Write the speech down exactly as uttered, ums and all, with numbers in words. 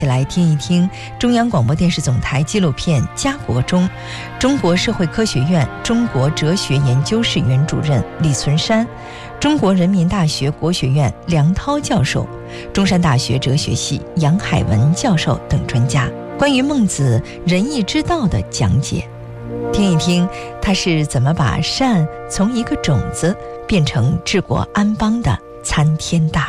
来听一听中央广播电视总台纪录片《家国中》，中国社会科学院中国哲学研究室原主任李存山，中国人民大学国学院梁涛教授，中山大学哲学系杨海文教授等专家关于孟子仁义之道的讲解，听一听他是怎么把善从一个种子变成治国安邦的参天大